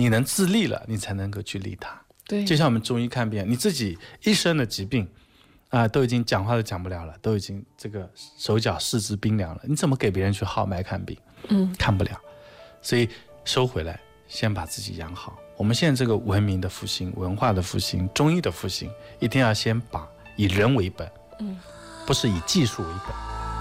你能自立了，你才能够去利他。 对， 就像我们中医看病，你自己一身的疾病都已经讲话都讲不了了，都已经这个手脚四肢冰凉了，你怎么给别人去号脉看病？看不了。所以收回来，先把自己养好。我们现在这个文明的复兴、文化的复兴、中医的复兴，一定要先把以人为本，不是以技术为本。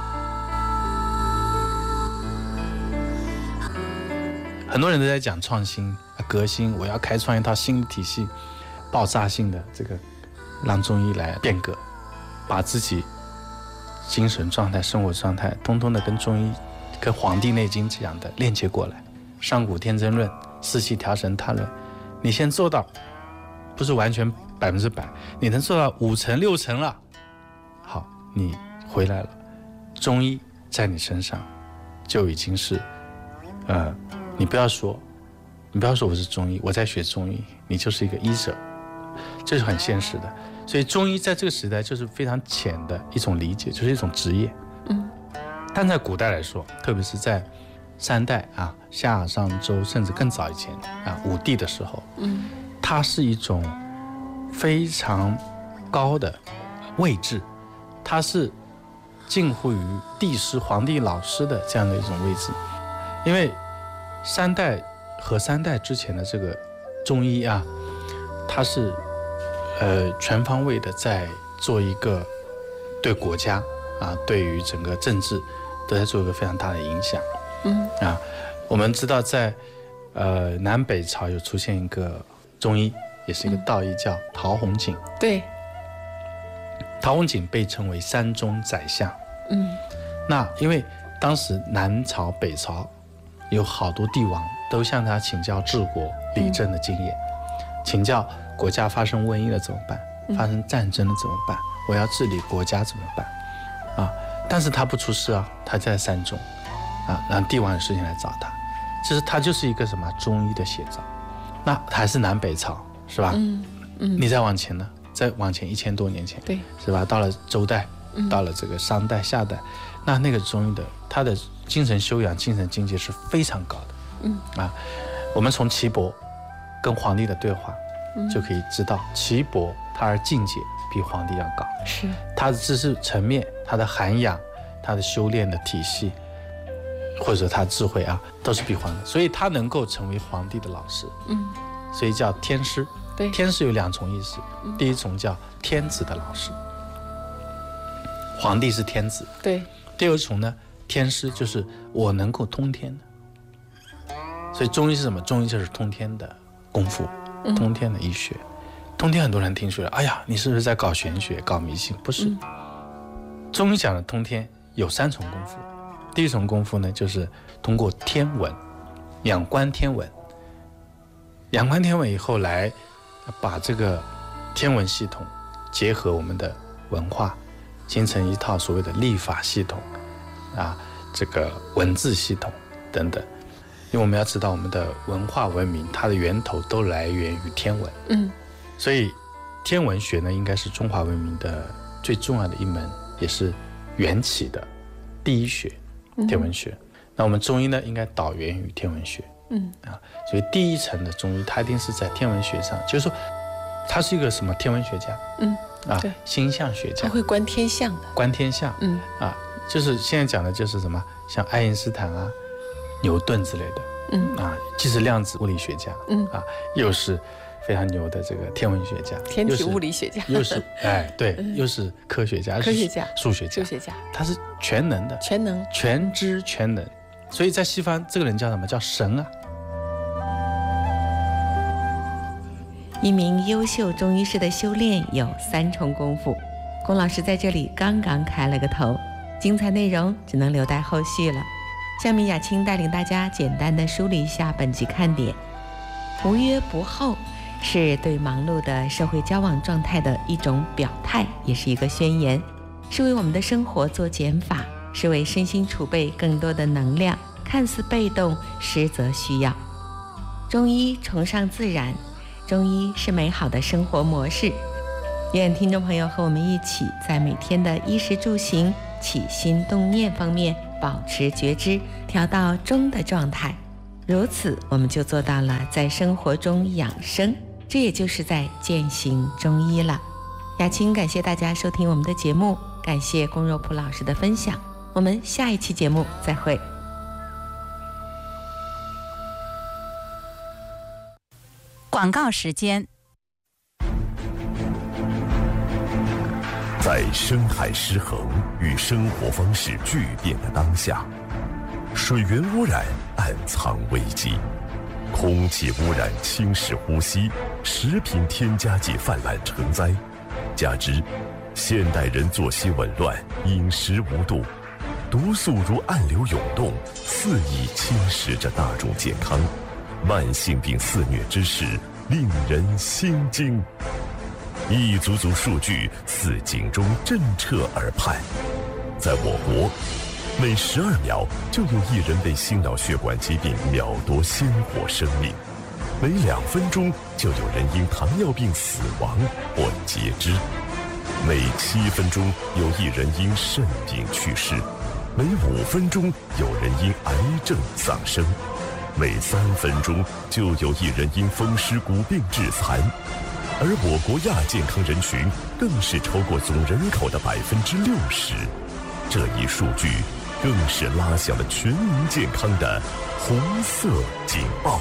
很多人都在讲创新、革新，我要开创一套新的体系，爆炸性的这个让中医来变革，把自己精神状态、生活状态，通通的跟中医、跟《黄帝内经》这样的链接过来。上古天真论、四气调神他论，你先做到，不是完全100%，你能做到5成6成了，好，你回来了，中医在你身上就已经是，你不要说我是中医，我在学中医，你就是一个医者，这是很现实的。所以中医在这个时代就是非常浅的一种理解，就是一种职业。但在古代来说，特别是在3代夏商周甚至更早以前武帝的时候，它是一种非常高的位置，它是近乎于帝师、皇帝老师的这样的一种位置。因为3代和3代之前的这个中医它是全方位的在做一个对国家对于整个政治都在做一个非常大的影响。我们知道在南北朝有出现一个中医，也是一个道医，叫陶弘景。 对， 陶弘景被称为3中宰相。那因为当时南朝北朝有好多帝王都向他请教治国理政的经验，请教国家发生瘟疫了怎么办，发生战争了怎么办，我要治理国家怎么办但是他不出事他在3中让帝王有事情来找他，其实他就是一个什么中医的写照。那还是南北朝是吧？你再往前呢，再往前1000多年前， 对， 是吧？到了周代，到了这个商代、夏代，那个中医的他的精神修养、精神境界是非常高的。我们从岐伯跟皇帝的对话就可以知道，岐伯他的境界比皇帝要高， 是他的知识层面、他的涵养、他的修炼的体系，或者说他智慧都是比皇帝，所以他能够成为皇帝的老师。所以叫天师。 对， 天师有2重意思，第一重叫天子的老师，皇帝是天子。 对， 第二重呢，天师就是我能够通天的。所以中医是什么？中医就是通天的功夫，通天的医学。通天很多人听说了，哎呀，你是不是在搞玄学、搞迷信？不是，中医讲的通天有3重功夫。第一重功夫呢，就是通过天文，仰观天文，仰观天文以后来把这个天文系统结合我们的文化，形成一套所谓的历法系统这个文字系统等等。因为我们要知道，我们的文化文明它的源头都来源于天文。所以天文学呢，应该是中华文明的最重要的一门，也是缘起的第一学，天文学。那我们中医呢，应该导源于天文学。所以第一层的中医，它一定是在天文学上，就是说，他是一个什么天文学家？对，星象学家， 他会观天象的， 观天象。就是现在讲的就是什么，像爱因斯坦牛顿之类的。既是量子物理学家，又是非常牛的这个天文学家， 天体物理学家， 又是对，又是科学家，数学家，他是全能的，全知全能。所以在西方，这个人叫什么？叫神一名优秀中医师的修炼有3重功夫，龚老师在这里刚刚开了个头，精彩内容只能留待后续了。下面雅青带领大家简单的梳理一下本集看点。不约不后是对忙碌的社会交往状态的一种表态，也是一个宣言，是为我们的生活做减法，是为身心储备更多的能量，看似被动，实则需要。中医崇尚自然，中医是美好的生活模式。愿听众朋友和我们一起，在每天的衣食住行、起心动念方面保持觉知，调到中的状态。 如此我们就做到了在生活中养生，这也就是在践行中医了。雅青感谢大家收听我们的节目，感谢龚若普老师的分享，我们下一期节目再会。 广告时间。 在生态失衡与生活方式巨变的当下，水源污染暗藏危机，空气污染侵蚀呼吸，食品添加剂泛滥成灾，加之现代人作息紊乱，饮食无度，毒素如暗流涌动，肆意侵蚀着大众健康，慢性病肆虐之势令人心惊。一组组数据似警钟震彻耳畔，在我国，每12秒就有1人被心脑血管疾病秒夺鲜活生命，每2分钟就有人因糖尿病死亡或截肢，每7分钟有1人因肾病去世，每5分钟有人因癌症丧生，每3分钟就有1人因风湿骨病致残。而我国亚健康人群更是超过总人口的60%，这一数据更是拉响了全民健康的红色警报。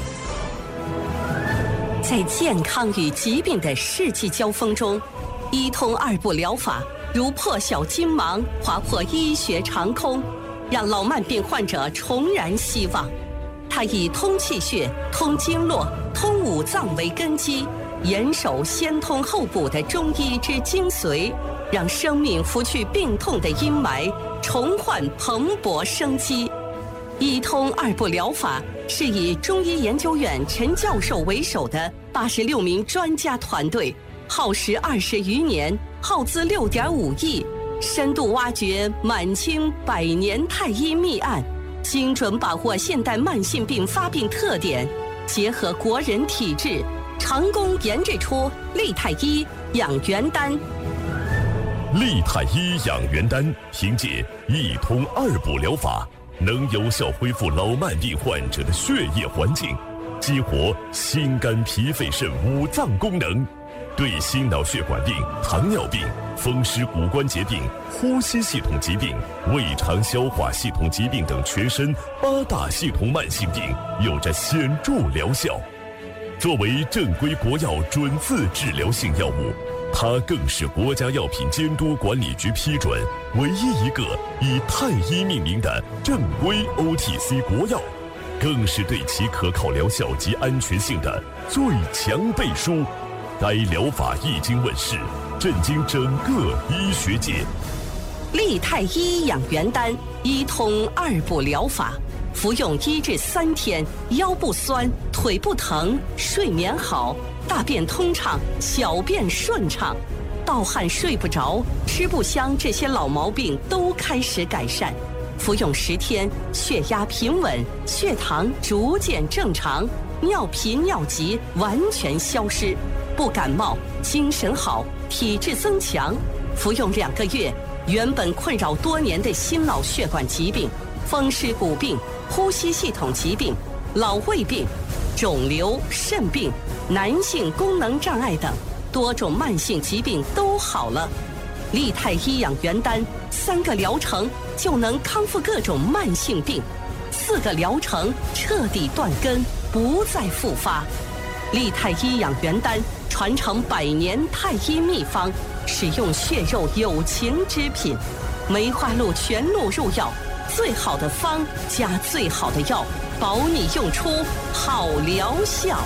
在健康与疾病的世纪交锋中，医通2步疗法如破晓金芒，划破医学长空，让老慢病患者重燃希望。它以通气血、通经络、通五脏为根基，严守先通后补的中医之精髓，让生命拂去病痛的阴霾，重焕蓬勃生机。医通2步疗法是以中医研究院陈教授为首的86名专家团队，耗时20余年，耗资6.5亿，深度挖掘满清100年太医秘案，精准把握现代慢性病发病特点，结合国人体质，成功研制出利泰医养元丹。 利泰医养元丹凭借一通2步疗法，能有效恢复老慢病患者的血液环境，激活心肝脾肺肾5脏功能，对心脑血管病、糖尿病、风湿骨关节病、呼吸系统疾病、胃肠消化系统疾病等全身8大系统慢性病有着显著疗效。作为正规国药准字治疗性药物，它更是国家药品监督管理局批准唯一一个以太医命名的正规 OTC 国药，更是对其可靠疗效及安全性的最强背书。该疗法一经问世，震惊整个医学界。 利泰医养元丹医通2步疗法，服用1至3天，腰不酸，腿不疼，睡眠好，大便通畅，小便顺畅，盗汗睡不着，吃不香，这些老毛病都开始改善。服用10天，血压平稳，血糖逐渐正常，尿频尿急完全消失，不感冒，精神好，体质增强。服用2个月，原本困扰多年的心脑血管疾病、风湿骨病、呼吸系统疾病、老胃病、肿瘤、肾病、男性功能障碍等多种慢性疾病都好了。利泰医养元丹3个疗程就能康复各种慢性病，4个疗程彻底断根，不再复发。利泰医养元丹传承100年太医秘方，使用血肉有情之品，梅花鹿全鹿入药，最好的方加最好的药，保你用出好疗效。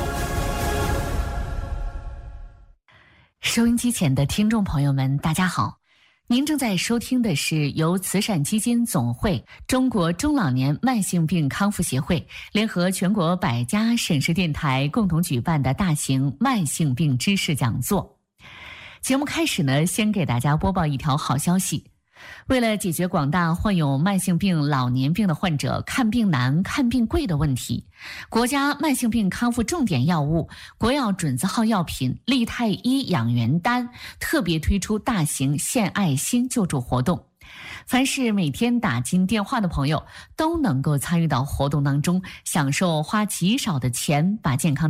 收音机前的听众朋友们，大家好，您正在收听的是由慈善基金总会、中国中老年慢性病康复协会联合全国100家省市电台共同举办的大型慢性病知识讲座。节目开始呢，先给大家播报一条好消息。为了解决广大患有慢性病、老年病的患者看病难、看病贵的问题，国家慢性病康复重点药物、国药准字号药品利泰医养元丹特别推出大型献爱心救助活动。 凡是每天打进电话的朋友，都能够参与到活动当中，享受花极少的钱把健康